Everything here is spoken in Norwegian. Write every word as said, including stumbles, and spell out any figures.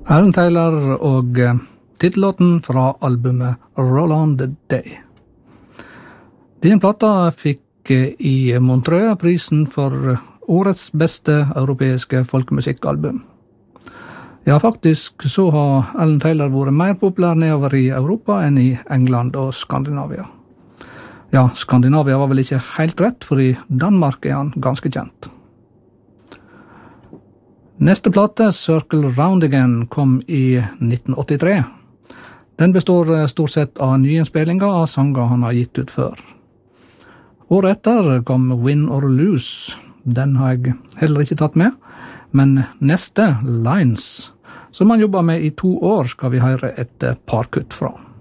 Alan Taylor og titellåten fra albumet Roll on the Day. Den plata fikk i Montreux prisen for årets beste europeiske folkemusikkalbum. Ja, faktisk så har Alan Taylor vært mer populær nedover i Europa enn i England og Skandinavia. Ja, Skandinavia var vel ikke helt rett, for i Danmark er han ganske kjent. Neste plate, Circle Round Again, kom i nitten åttitre. Den består stort sett av nyinnspillinger av sanger han har gitt ut før. Året etter kom Win or Lose. Den har jeg heller ikke tatt med, men neste, Lines, som han jobber med i to år, skal vi høre et par kutt fra.